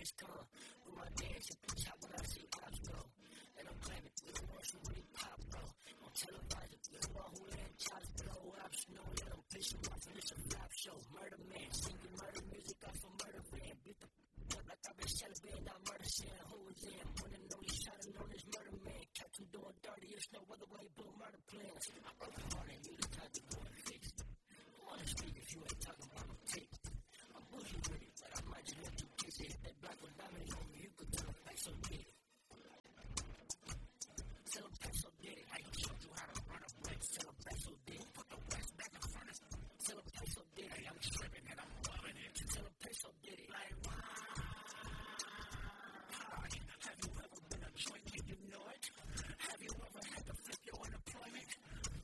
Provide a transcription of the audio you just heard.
days come. With my dance at the top when I see ops go. And I'm claiming we the ones who really pop, bro. I'm televising, we the one who land chops below. Ops know that I'm pissing off and it's a flop show. Murder man, singing murder music off a murder van. Beat the up like I've been celebrating, not murder saying who was in. Wanna know he shot him on his murder man. Catch him doing dirty, there's no other way but murder plans. I broke the heart and you the type to go and fix. I wanna speak if you ain't talking about no tape. I'm bullshit with it, but I might just let you kiss it. That black one diamond on me, you could tell a face on me.